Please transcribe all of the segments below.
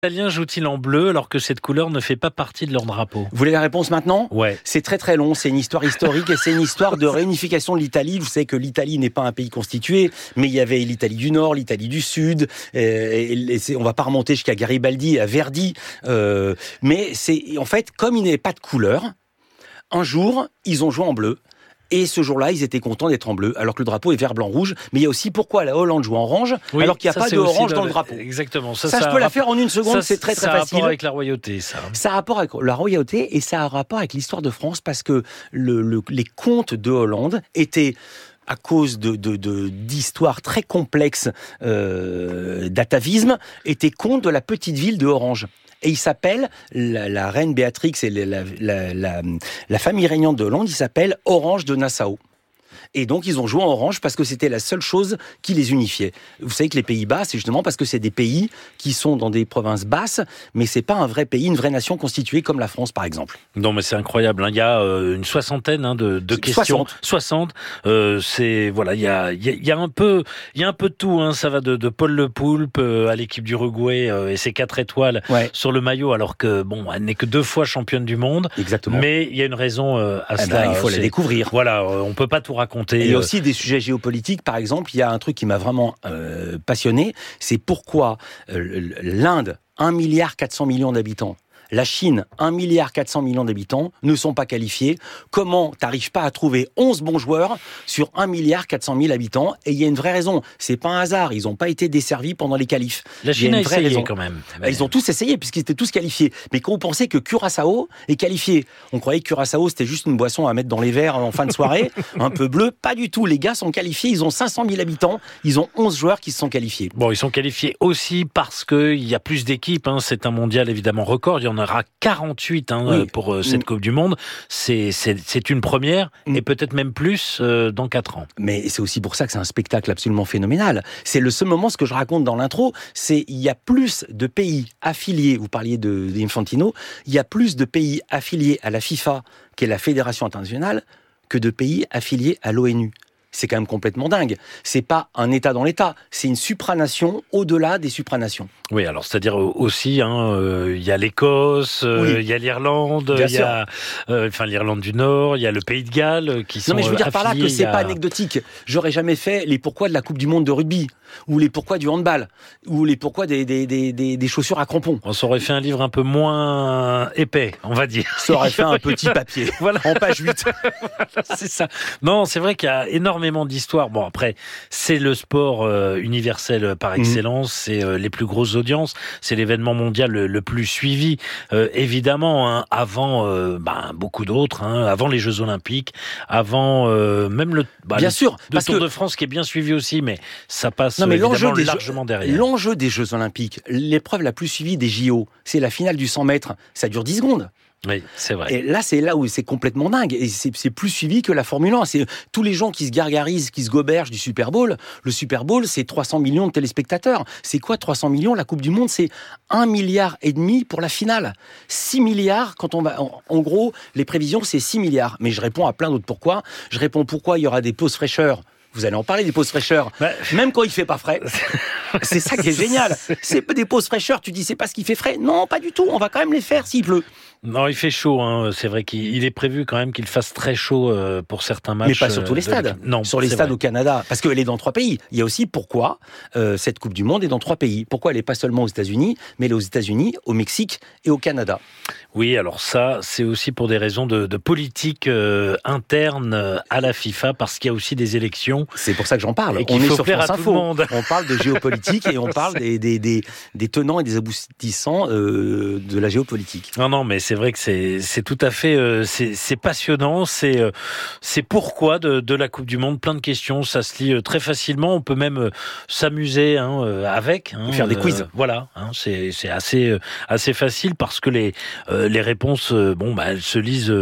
Les Italiens jouent-ils en bleu alors que cette couleur ne fait pas partie de leur drapeau? Vous voulez la réponse maintenant? Ouais. C'est très très long, c'est une histoire historique et c'est une histoire de réunification de l'Italie. Vous savez que l'Italie n'est pas un pays constitué, mais il y avait l'Italie du Nord, l'Italie du Sud, on va pas remonter jusqu'à Garibaldi, à Verdi, mais c'est en fait, comme il n'y avait pas de couleur, un jour, ils ont joué en bleu. Et ce jour-là, ils étaient contents d'être en bleu, alors que le drapeau est vert, blanc, rouge. Mais il y a aussi pourquoi la Hollande joue en orange, alors qu'il n'y a pas de orange dans le drapeau. Exactement. Ça, je peux la faire en une seconde, c'est très très facile. Ça a rapport avec la royauté, ça. Ça a rapport avec la royauté et ça a rapport avec l'histoire de France parce que les comtes de Hollande étaient, à cause d'histoires très complexes d'atavisme, étaient comtes de la petite ville de Orange. Et il s'appelle, la reine Béatrix et la famille régnante de Hollande, il s'appelle Orange de Nassau. Et donc, ils ont joué en orange parce que c'était la seule chose qui les unifiait. Vous savez que les Pays-Bas, c'est justement parce que c'est des pays qui sont dans des provinces basses, mais c'est pas un vrai pays, une vraie nation constituée comme la France, par exemple. Non, mais c'est incroyable. Il y a une soixantaine de questions. 60. Voilà, il y a un peu de tout. Ça va de Paul Le Poulpe à l'équipe d'Uruguay et ses 4 étoiles sur le maillot, alors que elle n'est que 2 fois championne du monde. Exactement. Mais il y a une raison à cela. Il faut la découvrir. Voilà, on peut pas tout raconter. Et il y a aussi des sujets géopolitiques, par exemple, il y a un truc qui m'a vraiment passionné, c'est pourquoi l'Inde, 1,4 milliard d'habitants, la Chine, 1,4 milliard d'habitants, ne sont pas qualifiés. Comment t'arrives pas à trouver 11 bons joueurs sur 1,4 milliard habitants? Et il y a une vraie raison. C'est pas un hasard. Ils n'ont pas été desservis pendant les qualifs. La Chine a essayé quand même. Ils ont tous essayé puisqu'ils étaient tous qualifiés. Mais quand vous pensez que Curaçao est qualifié, on croyait que Curaçao c'était juste une boisson à mettre dans les verres en fin de soirée, un peu bleu. Pas du tout. Les gars sont qualifiés. Ils ont 500 000 habitants. Ils ont 11 joueurs qui se sont qualifiés. Bon, ils sont qualifiés aussi parce qu'il y a plus d'équipes. C'est un mondial évidemment record. Il y en aura 48 pour cette Coupe du Monde. C'est une première et peut-être même plus dans 4 ans. Mais c'est aussi pour ça que c'est un spectacle absolument phénoménal. C'est le seul moment, ce que je raconte dans l'intro, c'est il y a plus de pays affiliés, vous parliez d'Infantino, il y a plus de pays affiliés à la FIFA, qui est la Fédération internationale, que de pays affiliés à l'ONU. C'est quand même complètement dingue. C'est pas un État dans l'État, c'est une supranation au-delà des supranations. Oui, alors c'est-à-dire aussi, il y a l'Écosse, il y a l'Irlande, il y a l'Irlande du Nord, il y a le Pays de Galles qui sont affiliés. Non, mais je veux dire par là que c'est pas anecdotique. J'aurais jamais fait les pourquoi de la Coupe du Monde de rugby, ou les pourquoi du handball, ou les pourquoi des chaussures à crampons. On s'aurait fait un livre un peu moins épais, on va dire. Ça aurait fait un petit papier, en page 8. Voilà, c'est ça. Non, c'est vrai qu'il y a énormément d'histoires. Bon, après, c'est le sport universel par excellence, c'est les plus grosses audiences, c'est l'événement mondial le plus suivi, évidemment, avant beaucoup d'autres, avant les Jeux Olympiques, avant même le Tour de France qui est bien suivi aussi, mais ça passe évidemment largement derrière. L'enjeu des Jeux Olympiques, l'épreuve la plus suivie des JO, c'est la finale du 100 mètres, ça dure 10 secondes. Oui, c'est vrai. Et là, c'est là où c'est complètement dingue. Et c'est plus suivi que la Formule 1. C'est tous les gens qui se gargarisent, qui se gobergent du Super Bowl. Le Super Bowl, c'est 300 millions de téléspectateurs. C'est quoi 300 millions? La Coupe du Monde, c'est 1,5 milliard pour la finale. 6 milliards, quand on va... En gros, les prévisions, c'est 6 milliards. Mais je réponds à plein d'autres pourquoi. Je réponds pourquoi il y aura des pauses fraîcheurs. Vous allez en parler des pauses fraîcheurs. Même quand il fait pas frais. C'est ça qui est génial. C'est des pauses fraîcheurs. Tu dis, c'est parce qu'il fait frais. Non, pas du tout. On va quand même les faire s'il pleut. Non, il fait chaud. C'est vrai qu'il est prévu quand même qu'il fasse très chaud pour certains matchs. Mais pas sur tous les stades. Non, sur les stades au Canada. Parce qu'elle est dans 3 pays. Il y a aussi pourquoi cette Coupe du Monde est dans 3 pays. Pourquoi elle n'est pas seulement aux États-Unis, mais elle est aux États-Unis, au Mexique et au Canada. Oui, alors ça, c'est aussi pour des raisons de politique interne à la FIFA, parce qu'il y a aussi des élections. C'est pour ça que j'en parle. Et on est sur France Info. On parle de géopolitique et on parle des tenants et des aboutissants de la géopolitique. Non, mais c'est vrai que c'est tout à fait c'est passionnant. C'est pourquoi de la Coupe du Monde, plein de questions. Ça se lit très facilement. On peut même s'amuser avec. Faire des quiz. Voilà, c'est assez facile parce que les réponses, elles se lisent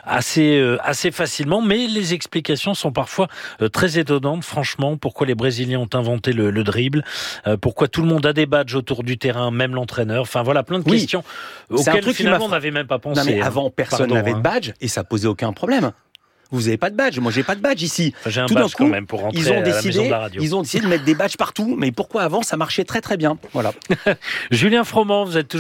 assez facilement, mais les explications sont parfois très étonnantes. Franchement, pourquoi les Brésiliens ont inventé le dribble, pourquoi tout le monde a des badges autour du terrain, même l'entraîneur. Enfin voilà, plein de questions auxquelles finalement on n'avait même pas pensé. Non, mais avant, personne n'avait de badge et ça posait aucun problème. Vous avez pas de badge. Moi, j'ai pas de badge ici. J'ai un Tout d'un badge coup, quand même pour rentrer à la maison de la radio. ils ont décidé de mettre des badges partout. Mais pourquoi avant, ça marchait très très bien. Voilà. Julien Froment, vous êtes toujours